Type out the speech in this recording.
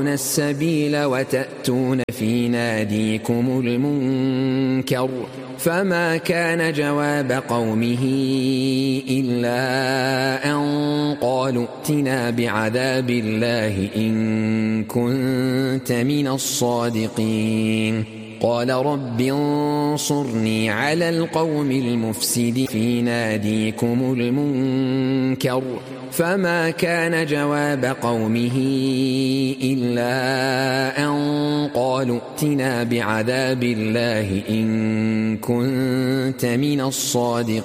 السبيل وتأتون في ناديكم المنكر فما كان جواب قومه إلا أن قالوا ائتنا بعذاب الله إن كنت من الصادقين قال رب انصرني على القوم المفسدين في ناديكم المنكر فما كان جواب قومه إلا أن قالوا ائتنا بعذاب الله إن كنت من الصادقين